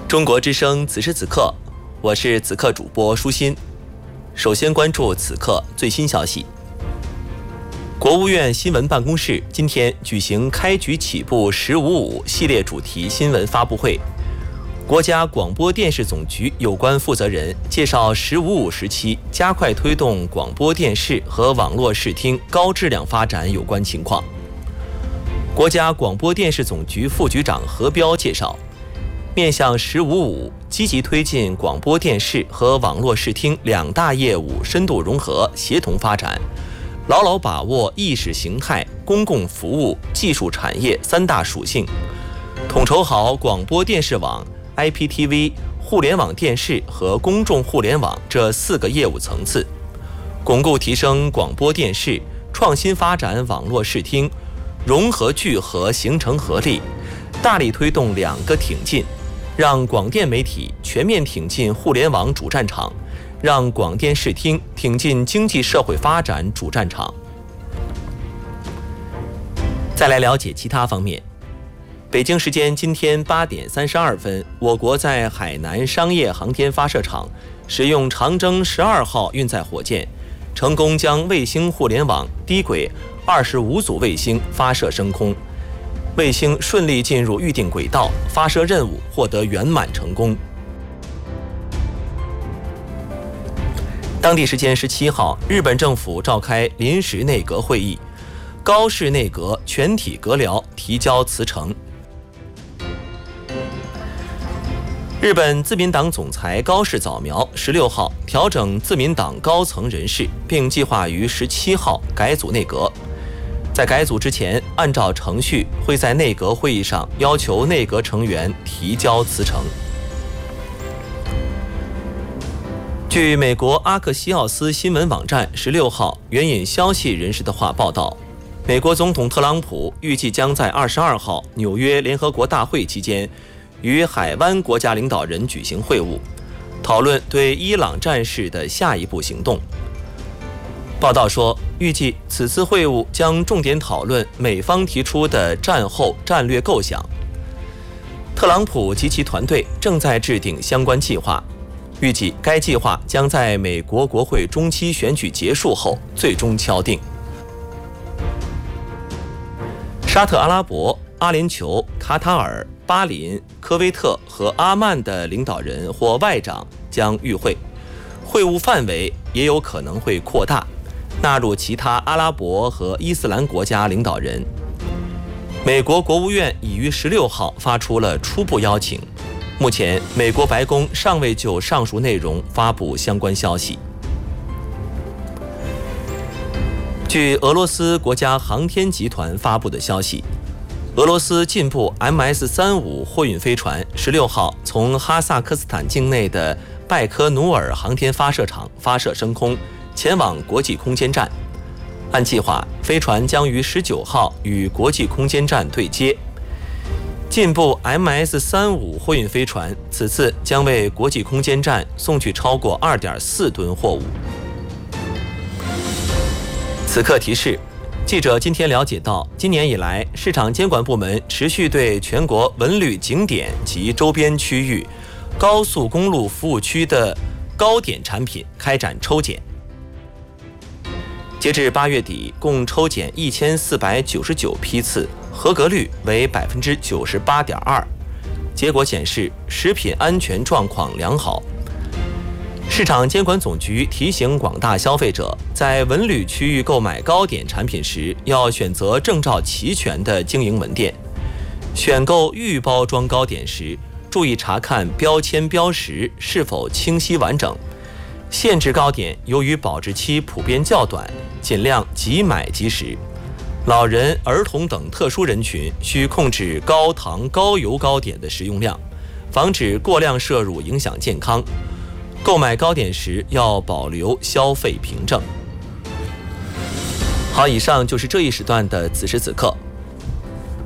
中国之声此时此刻，我是此刻主播舒心。首先关注此刻最新消息。国务院新闻办公室今天举行开局起步“1055”系列主题新闻发布会。国家广播电视总局有关负责人介绍“1055”时期加快推动广播电视和网络视听高质量发展有关情况。国家广播电视总局副局长何彪介绍，面向“1055”，积极推进广播电视和网络视听两大业务深度融合、协同发展，牢牢把握意识形态、公共服务、技术产业三大属性，统筹好广播电视网、IPTV、互联网电视和公众互联网这4个业务层次，巩固提升广播电视，创新发展网络视听，融合聚合形成合力，大力推动2个挺进，让广电媒体全面挺进互联网主战场，让广电视听挺进经济社会发展主战场。再来了解其他方面。北京时间今天8点32分，我国在海南商业航天发射场使用长征12号运载火箭，成功将卫星互联网低轨25组卫星发射升空，卫星顺利进入预定轨道，发射任务获得圆满成功。当地时间17号，日本政府召开临时内阁会议，高市内阁全体阁僚提交辞呈。日本自民党总裁高市早苗16号调整自民党高层人事，并计划于17号改组内阁。在改组之前，按照程序会在内阁会议上要求内阁成员提交辞呈。据美国阿克西奥斯新闻网站16号援引消息人士的话报道，美国总统特朗普预计将在22号纽约联合国大会期间与海湾国家领导人举行会晤，讨论对伊朗战事的下一步行动。报道说，预计此次会晤将重点讨论美方提出的战后战略构想。特朗普及其团队正在制定相关计划，预计该计划将在美国国会中期选举结束后最终敲定。沙特阿拉伯、阿联酋、卡塔尔、巴林、科威特和阿曼的领导人或外长将与会，会晤范围也有可能会扩大，纳入其他阿拉伯和伊斯兰国家领导人。美国国务院已于16号发出了初步邀请，目前美国白宫尚未就上述内容发布相关消息。据俄罗斯国家航天集团发布的消息，俄罗斯进步 MS-35 货运飞船16号从哈萨克斯坦境内的拜科努尔航天发射场发射升空，前往国际空间站。按计划，飞船将于19号与国际空间站对接。进步 MS-35 货运飞船此次将为国际空间站送去超过 2.4 吨货物。此刻提示，记者今天了解到，今年以来，市场监管部门持续对全国文旅景点及周边区域、高速公路服务区的高点产品开展抽检。截至8月底，共抽检1499批次，合格率为 98.2%。结果显示，食品安全状况良好。市场监管总局提醒广大消费者，在文旅区域购买糕点产品时，要选择证照齐全的经营门店。选购预包装糕点时，注意查看标签标识是否清晰完整。限制糕点由于保质期普遍较短，尽量即买即食。老人、儿童等特殊人群需控制高糖高油糕点的食用量，防止过量摄入影响健康。购买糕点时要保留消费凭证。好，以上就是这一时段的此时此刻。